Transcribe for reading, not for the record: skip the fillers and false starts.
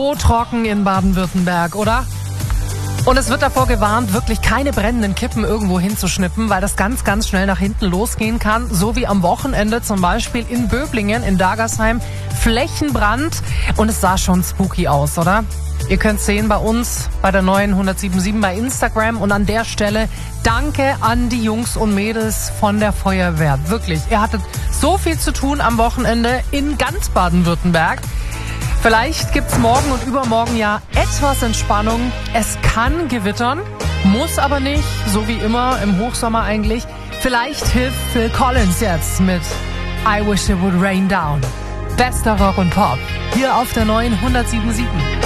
So trocken in Baden-Württemberg, oder? Und es wird davor gewarnt, wirklich keine brennenden Kippen irgendwo hinzuschnippen, weil das ganz, ganz schnell nach hinten losgehen kann. So wie am Wochenende zum Beispiel in Böblingen, in Dagersheim. Flächenbrand und es sah schon spooky aus, oder? Ihr könnt sehen bei uns, bei der neuen 107.7 bei Instagram. Und an der Stelle danke an die Jungs und Mädels von der Feuerwehr. Wirklich, ihr hattet so viel zu tun am Wochenende in ganz Baden-Württemberg. Vielleicht gibt's morgen und übermorgen ja etwas Entspannung. Es kann gewittern, muss aber nicht, so wie immer im Hochsommer eigentlich. Vielleicht hilft Phil Collins jetzt mit I Wish It Would Rain Down. Bester Rock und Pop hier auf der neuen 107.7.